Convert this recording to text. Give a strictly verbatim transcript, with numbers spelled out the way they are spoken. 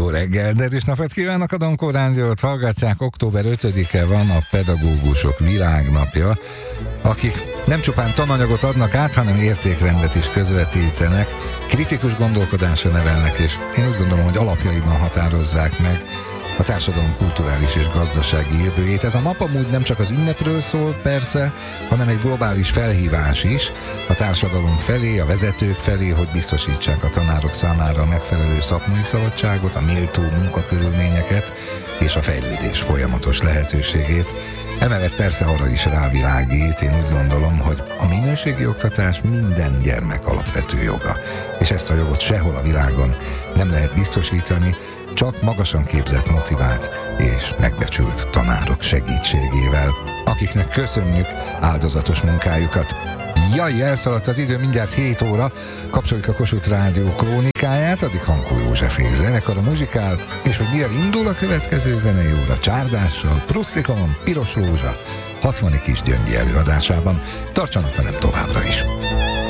Jó reggel, derűs napot kívánok, a Donkó Rádiót hallgatják. Október ötödike van a Pedagógusok Világnapja, akik nem csupán tananyagot adnak át, hanem értékrendet is közvetítenek, kritikus gondolkodásra nevelnek, és én úgy gondolom, hogy alapjaiban határozzák meg a társadalom kulturális és gazdasági jövőjét. Ez a nap amúgy nem csak az ünnepről szól, persze, hanem egy globális felhívás is a társadalom felé, a vezetők felé, hogy biztosítsák a tanárok számára a megfelelő szakmai szabadságot, a méltó munkakörülményeket és a fejlődés folyamatos lehetőségét. Emellett persze arra is rávilágít, én úgy gondolom, hogy a minőségi oktatás minden gyermek alapvető joga, és ezt a jogot sehol a világon nem lehet biztosítani, csak magasan képzett, motivált és megbecsült tanárok segítségével, akiknek köszönjük áldozatos munkájukat. Jaj, elszaladt az idő, mindjárt hét óra, kapcsoljuk a Kossuth Rádió krónikáját, addig Hankó Józsefék zenekara muzsikál, és hogy mivel indul a következő zenei óra, Csárdással, Prusztikomon, Piros Rózsa, hatvani Kis Gyöngyi előadásában. Tartsanak velem továbbra is!